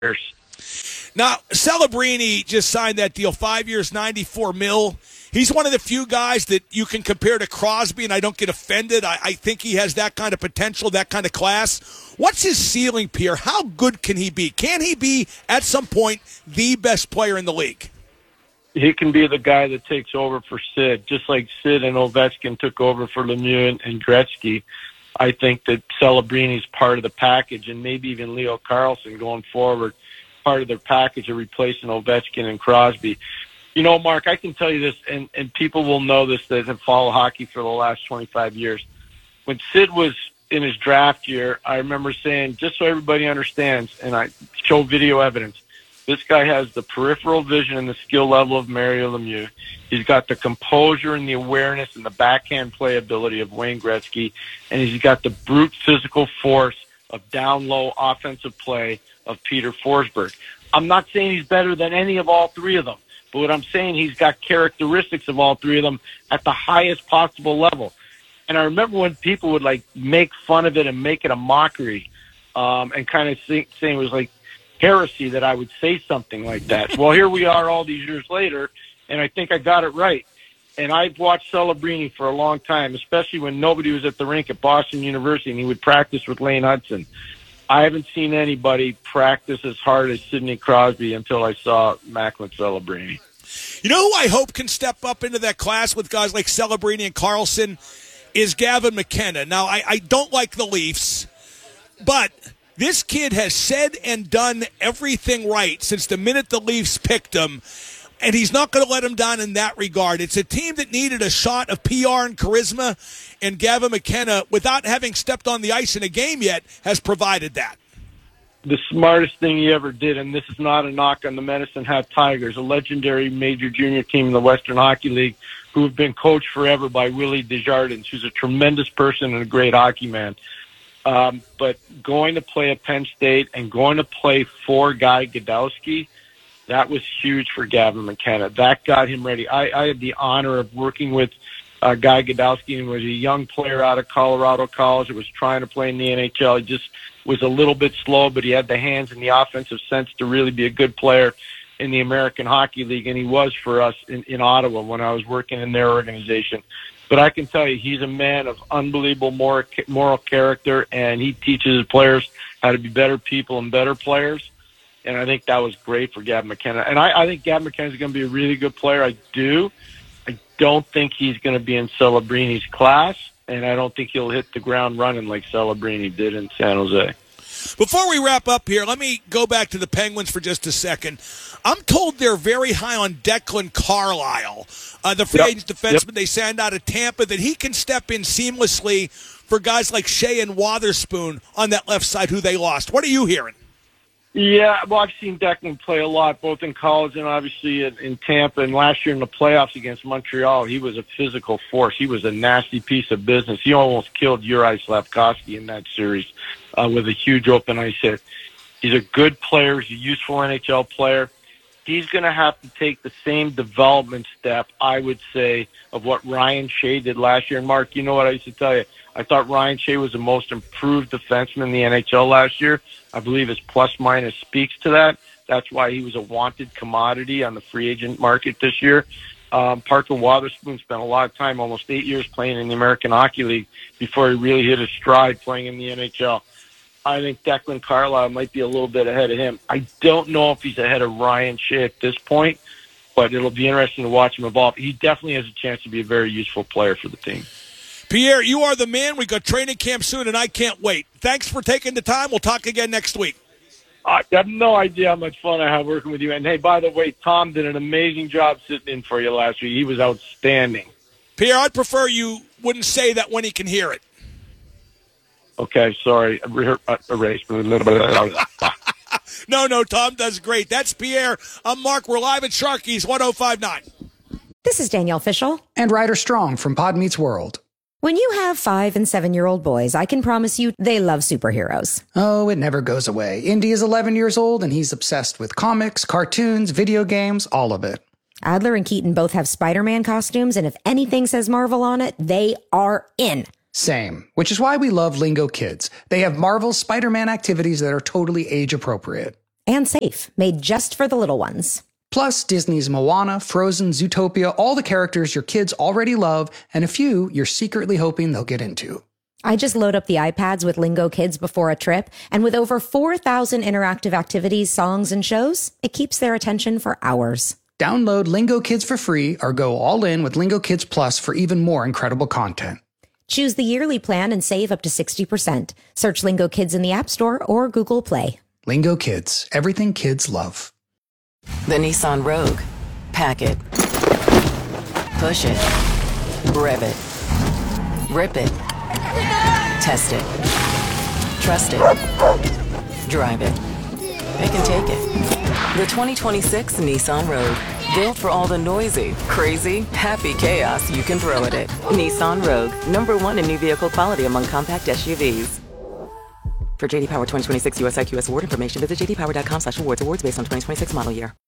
Now, Celebrini just signed that deal, 5 years, $94 million. He's one of the few guys that you can compare to Crosby, and I don't get offended. I think he has that kind of potential, that kind of class. What's his ceiling, Pierre? How good can he be? Can he be, at some point, the best player in the league? He can be the guy that takes over for Sid, just like Sid and Ovechkin took over for Lemieux and Gretzky. I think that Celebrini's part of the package, and maybe even Leo Carlsson going forward, part of their package of replacing Ovechkin and Crosby. You know, Mark, I can tell you this, and people will know this that have followed hockey for the last 25 years. When Sid was in his draft year, I remember saying, just so everybody understands, and I show video evidence, this guy has the peripheral vision and the skill level of Mario Lemieux. He's got the composure and the awareness and the backhand playability of Wayne Gretzky, and he's got the brute physical force of down-low offensive play of Peter Forsberg. I'm not saying he's better than any of all three of them, but what I'm saying, he's got characteristics of all three of them at the highest possible level. And I remember when people would, like, make fun of it and make it a mockery and kind of saying it was, like, heresy that I would say something like that. Well, here we are all these years later, and I think I got it right. And I've watched Celebrini for a long time, especially when nobody was at the rink at Boston University and he would practice with Lane Hudson. I haven't seen anybody practice as hard as Sidney Crosby until I saw Macklin Celebrini. You know who I hope can step up into that class with guys like Celebrini and Carlson is Gavin McKenna. Now, I don't like the Leafs, but this kid has said and done everything right since the minute the Leafs picked him, and he's not going to let him down in that regard. It's a team that needed a shot of PR and charisma, and Gavin McKenna, without having stepped on the ice in a game yet, has provided that. The smartest thing he ever did, and this is not a knock on the Medicine Hat Tigers, a legendary major junior team in the Western Hockey League who have been coached forever by Willie Desjardins, who's a tremendous person and a great hockey man. But going to play at Penn State and going to play for Guy Godowski, that was huge for Gavin McKenna. That got him ready. I had the honor of working with Guy Godowski, and was a young player out of Colorado College that was trying to play in the NHL. He just was a little bit slow, but he had the hands and the offensive sense to really be a good player in the American Hockey League, and he was for us in Ottawa when I was working in their organization. But I can tell you, he's a man of unbelievable moral character, and he teaches his players how to be better people and better players. And I think that was great for Gavin McKenna. And I think Gavin McKenna is going to be a really good player. I don't think he's going to be in Celebrini's class, and I don't think he'll hit the ground running like Celebrini did in San Jose. Before we wrap up here, let me go back to the Penguins for just a second. I'm told they're very high on Declan Carlisle, the free agent defenseman they signed out of Tampa, that he can step in seamlessly for guys like Shea and Wotherspoon on that left side who they lost. What are you hearing? Yeah, well, I've seen Declan play a lot, both in college and obviously in Tampa. And last year in the playoffs against Montreal, he was a physical force. He was a nasty piece of business. He almost killed Juraj Slafkovsky in that series with a huge open ice hit. He's a good player. He's a useful NHL player. He's going to have to take the same development step, I would say, of what Ryan Shea did last year. And, Mark, you know what I used to tell you? I thought Ryan Shea was the most improved defenseman in the NHL last year. I believe his plus-minus speaks to that. That's why he was a wanted commodity on the free agent market this year. Parker Wotherspoon spent a lot of time, almost 8 years, playing in the American Hockey League before he really hit his stride playing in the NHL. I think Declan Carlisle might be a little bit ahead of him. I don't know if he's ahead of Ryan Shea at this point, but it'll be interesting to watch him evolve. He definitely has a chance to be a very useful player for the team. Pierre, you are the man. We got training camp soon, and I can't wait. Thanks for taking the time. We'll talk again next week. I have no idea how much fun I have working with you. And, hey, by the way, Tom did an amazing job sitting in for you last week. He was outstanding. Pierre, I'd prefer you wouldn't say that when he can hear it. Okay, sorry. Erase. No, Tom does great. That's Pierre. I'm Mark. We're live at Sharkies 105.9. This is Danielle Fishel. And Ryder Strong from Pod Meets World. When you have 5- and 7-year-old boys, I can promise you they love superheroes. Oh, it never goes away. Indy is 11 years old, and he's obsessed with comics, cartoons, video games, all of it. Adler and Keaton both have Spider-Man costumes, and if anything says Marvel on it, they are in. Same, which is why we love Lingo Kids. They have Marvel Spider-Man activities that are totally age-appropriate. And safe, made just for the little ones. Plus, Disney's Moana, Frozen, Zootopia, all the characters your kids already love, and a few you're secretly hoping they'll get into. I just load up the iPads with Lingo Kids before a trip, and with over 4,000 interactive activities, songs, and shows, it keeps their attention for hours. Download Lingo Kids for free or go all in with Lingo Kids Plus for even more incredible content. Choose the yearly plan and save up to 60%. Search Lingo Kids in the App Store or Google Play. Lingo Kids, everything kids love. The Nissan Rogue. Pack it. Push it. Rev it. Rip it. Test it. Trust it. Drive it. Pick and take it. The 2026 Nissan Rogue. Built for all the noisy, crazy, happy chaos you can throw at it. Nissan Rogue. #1 in new vehicle quality among compact SUVs. For JD Power 2026 US IQS award information, visit jdpower.com/awards. Awards based on 2026 model year.